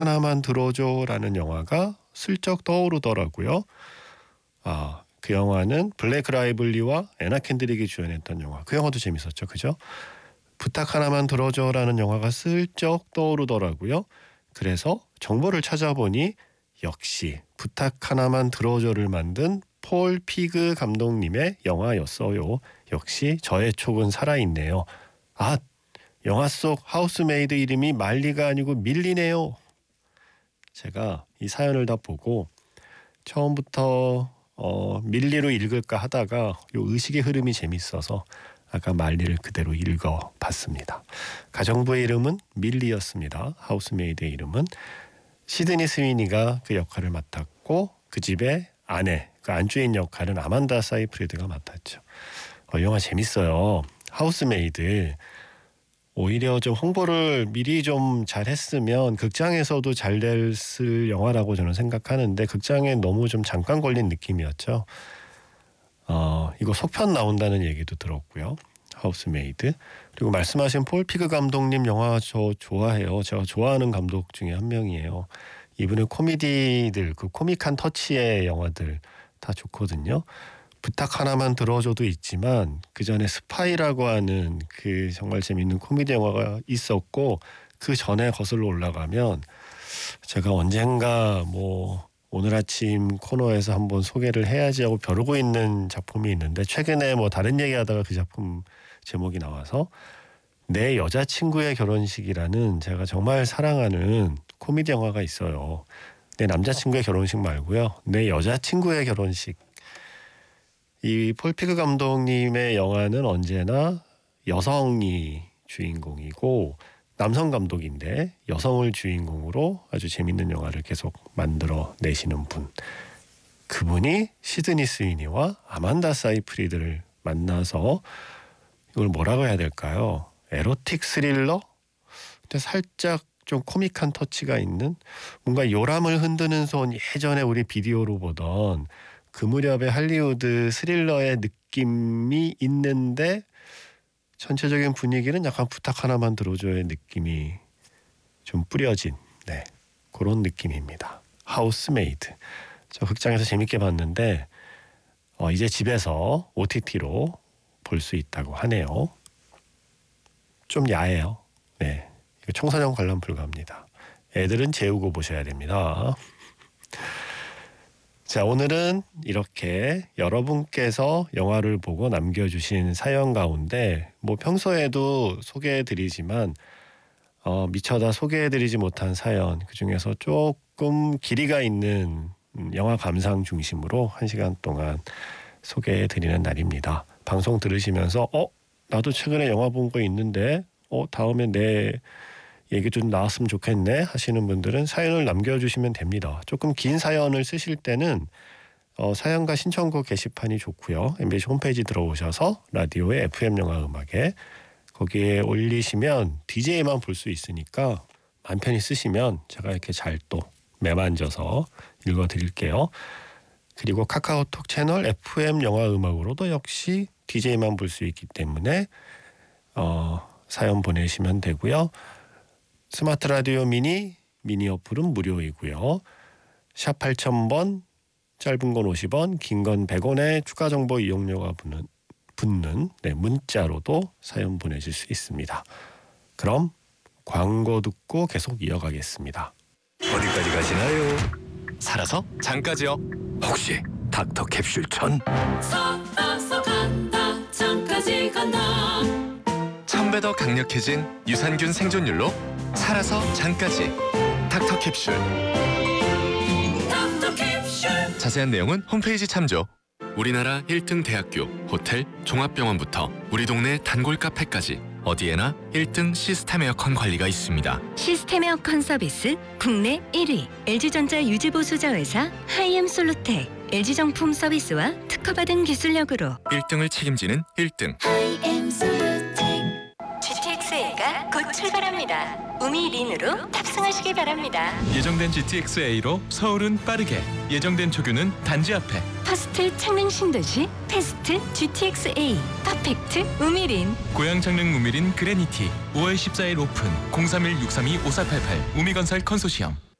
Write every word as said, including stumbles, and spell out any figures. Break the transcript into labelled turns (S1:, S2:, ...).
S1: 하나만 들어줘라는 영화가 슬쩍 떠오르더라고요. 아, 그 영화는 블레이크 라이블리와 애나 켄드릭이 주연했던 영화. 그 영화도 재밌었죠, 그죠? 부탁 하나만 들어줘라는 영화가 슬쩍 떠오르더라고요. 그래서 정보를 찾아보니 역시 부탁 하나만 들어줘를 만든 폴 피그 감독님의 영화였어요. 역시 저의 촉은 살아있네요. 아, 영화 속 하우스메이드 이름이 말리가 아니고 밀리네요. 제가 이 사연을 다 보고 처음부터 어, 밀리로 읽을까 하다가 요 의식의 흐름이 재밌어서 아까 말리를 그대로 읽어봤습니다. 가정부의 이름은 밀리였습니다. 하우스메이드의 이름은. 시드니 스위니가 그 역할을 맡았고 그 집의 아내, 그 안주인 역할은 아만다 사이프리드가 맡았죠. 어, 영화 재밌어요. 하우스메이드. 오히려 좀 홍보를 미리 좀 잘했으면 극장에서도 잘 됐을 영화라고 저는 생각하는데 극장에 너무 좀 잠깐 걸린 느낌이었죠. 어, 이거 속편 나온다는 얘기도 들었고요. 하우스메이드. 그리고 말씀하신 폴 피그 감독님 영화 저 좋아해요. 제가 좋아하는 감독 중에 한 명이에요. 이분의 코미디들, 그 코믹한 터치의 영화들 다 좋거든요. 부탁 하나만 들어줘도 있지만 그 전에 스파이라고 하는 그 정말 재밌는 코미디 영화가 있었고 그 전에 거슬러 올라가면 제가 언젠가 뭐 오늘 아침 코너에서 한번 소개를 해야지 하고 벼르고 있는 작품이 있는데 최근에 뭐 다른 얘기하다가 그 작품 제목이 나와서 내 여자친구의 결혼식이라는 제가 정말 사랑하는 코미디 영화가 있어요. 내 남자친구의 결혼식 말고요. 내 여자친구의 결혼식. 이 폴 피그 감독님의 영화는 언제나 여성이 주인공이고 남성 감독인데 여성을 주인공으로 아주 재밌는 영화를 계속 만들어 내시는 분. 그분이 시드니 스위니와 아만다 사이프리드를 만나서 이걸 뭐라고 해야 될까요? 에로틱 스릴러? 근데 살짝 좀 코믹한 터치가 있는 뭔가 요람을 흔드는 손 예전에 우리 비디오로 보던 그 무렵의 할리우드 스릴러의 느낌이 있는데 전체적인 분위기는 약간 부탁 하나만 들어줘의 느낌이 좀 뿌려진 네, 그런 느낌입니다. 하우스메이드. 저 극장에서 재밌게 봤는데 어, 이제 집에서 오티티로 볼 수 있다고 하네요. 좀 야해요. 네, 이거 청소년 관람 불가합니다. 애들은 재우고 보셔야 됩니다. 자, 오늘은 이렇게 여러분께서 영화를 보고 남겨주신 사연 가운데 뭐 평소에도 소개해드리지만 어, 미처다 소개해드리지 못한 사연 그중에서 조금 길이가 있는 영화 감상 중심으로 한 시간 동안 소개해드리는 날입니다. 방송 들으시면서 어? 나도 최근에 영화 본 거 있는데 어? 다음에 내 얘기 좀 나왔으면 좋겠네 하시는 분들은 사연을 남겨주시면 됩니다. 조금 긴 사연을 쓰실 때는 어, 사연과 신청곡 게시판이 좋고요. 엠비씨 홈페이지 들어오셔서 라디오의 에프엠 영화 음악에 거기에 올리시면 디제이만 볼 수 있으니까 맘 편히 쓰시면 제가 이렇게 잘 또 매만져서 읽어드릴게요. 그리고 카카오톡 채널 에프엠 영화 음악으로도 역시 디제이만 볼 수 있기 때문에 어, 사연 보내시면 되고요. 스마트 라디오 미니, 미니 어플은 무료이고요. 샵 팔천 번, 짧은 건 오십 원, 긴 건 백 원의 추가 정보 이용료가 붙는, 붙는 네, 문자로도 사연 보내실 수 있습니다. 그럼 광고 듣고 계속 이어가겠습니다.
S2: 어디까지 가시나요?
S3: 살아서 장까지요.
S2: 혹시 닥터 캡슐 천?
S4: 살아서 간다 장까지 간다.
S3: 천 배 더 강력해진 유산균 생존율로 살아서 장까지 닥터 캡슐.
S4: 닥터 캡슐.
S3: 자세한 내용은 홈페이지 참조. 우리나라 일 등 대학교, 호텔, 종합병원부터 우리 동네 단골 카페까지 어디에나 일 등 시스템 에어컨 관리가 있습니다.
S5: 시스템 에어컨 서비스 국내 일 위 엘지전자 유지보수자회사 하이엠솔루텍. 엘지정품 서비스와 특허받은 기술력으로
S3: 일 등을 책임지는 일 등
S5: 하이엠솔루텍. 지티엑스에이가 곧 곧 출발합니다. 우미린으로 탑승하시기 바랍니다.
S6: 예정된 지티엑스에이로 서울은 빠르게, 예정된 조교는 단지 앞에.
S5: 퍼스트 창릉 신도시 패스트 지티엑스에이 퍼펙트 우미린.
S6: 고양 창릉 우미린 그레니티 오월 십사일 오픈. 공삼일 육삼이 오사팔팔 우미건설 컨소시엄.